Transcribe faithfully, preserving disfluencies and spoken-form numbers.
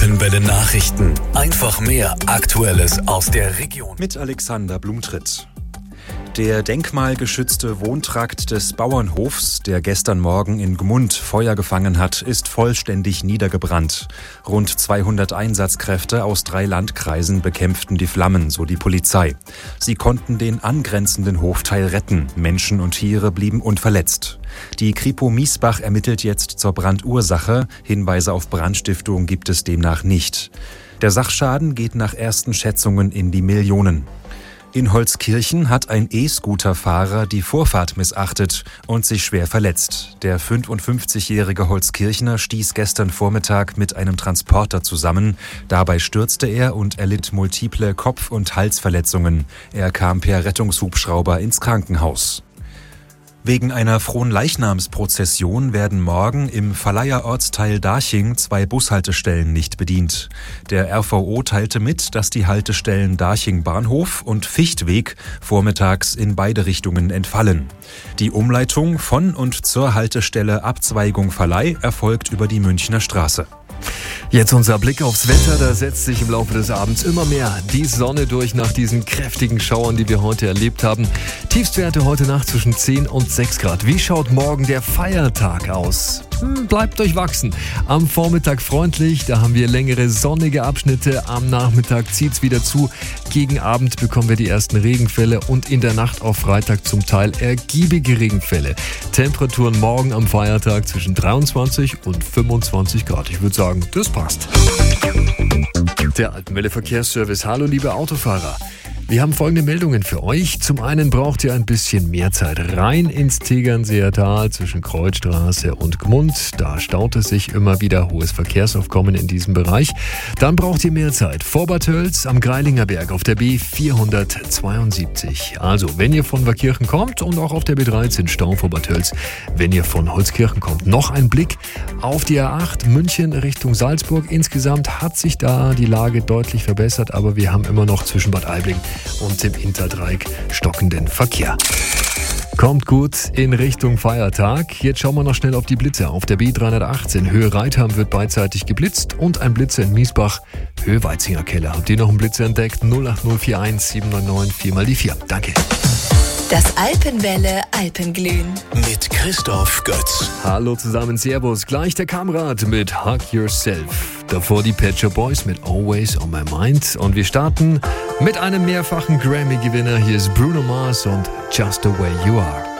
Alpenwelle Nachrichten. Einfach mehr Aktuelles aus der Region. Mit Alexander Blumtritt. Der denkmalgeschützte Wohntrakt des Bauernhofs, der gestern Morgen in Gmund Feuer gefangen hat, ist vollständig niedergebrannt. Rund zweihundert Einsatzkräfte aus drei Landkreisen bekämpften die Flammen, so die Polizei. Sie konnten den angrenzenden Hofteil retten. Menschen und Tiere blieben unverletzt. Die Kripo Miesbach ermittelt jetzt zur Brandursache. Hinweise auf Brandstiftung gibt es demnach nicht. Der Sachschaden geht nach ersten Schätzungen in die Millionen. In Holzkirchen hat ein E-Scooter-Fahrer die Vorfahrt missachtet und sich schwer verletzt. Der fünfundfünfzigjährige Holzkirchner stieß gestern Vormittag mit einem Transporter zusammen. Dabei stürzte er und erlitt multiple Kopf- und Halsverletzungen. Er kam per Rettungshubschrauber ins Krankenhaus. Wegen einer Fronleichnamsprozession werden morgen im Verleiher Ortsteil Darching zwei Bushaltestellen nicht bedient. Der R V O teilte mit, dass die Haltestellen Darching Bahnhof und Fichtweg vormittags in beide Richtungen entfallen. Die Umleitung von und zur Haltestelle Abzweigung Verleih erfolgt über die Münchner Straße. Jetzt unser Blick aufs Wetter, da setzt sich im Laufe des Abends immer mehr die Sonne durch nach diesen kräftigen Schauern, die wir heute erlebt haben. Tiefstwerte heute Nacht zwischen zehn und sechs Grad. Wie schaut morgen der Feiertag aus? Hm, bleibt durchwachsen. Am Vormittag freundlich, da haben wir längere sonnige Abschnitte. Am Nachmittag zieht's wieder zu. Gegen Abend bekommen wir die ersten Regenfälle und in der Nacht auf Freitag zum Teil ergiebige Regenfälle. Temperaturen morgen am Feiertag zwischen dreiundzwanzig und fünfundzwanzig Grad. Ich würde sagen, das passt. Der Alpenwelle Verkehrsservice. Hallo liebe Autofahrer. Wir haben folgende Meldungen für euch. Zum einen braucht ihr ein bisschen mehr Zeit rein ins Tegernseer Tal zwischen Kreuzstraße und Gmund. Da staut es sich immer wieder, hohes Verkehrsaufkommen in diesem Bereich. Dann braucht ihr mehr Zeit vor Bad Tölz am Greilinger Berg auf der B vierhundertzweiundsiebzig. Also, wenn ihr von Waakirchen kommt und auch auf der B dreizehn Stau vor Bad Tölz, wenn ihr von Holzkirchen kommt, noch ein Blick auf die A acht München Richtung Salzburg. Insgesamt hat sich da die Lage deutlich verbessert, aber wir haben immer noch zwischen Bad Aibling und dem Interdreieck stockenden Verkehr. Kommt gut in Richtung Feiertag. Jetzt schauen wir noch schnell auf die Blitze. Auf der B dreihundertachtzehn Höhe Reitham wird beidseitig geblitzt und ein Blitzer in Miesbach, Höhe Weizinger Keller. Habt ihr noch einen Blitzer entdeckt? null acht null vier eins sieben neun neun vier mal die vier. Danke. Das Alpenwelle Alpenglühen. Mit Christoph Götz. Hallo zusammen, Servus. Gleich der Kamrat mit Hug Yourself. Davor die Pet Shop Boys mit Always on My Mind. Und wir starten mit einem mehrfachen Grammy-Gewinner. Hier ist Bruno Mars und Just the Way You Are.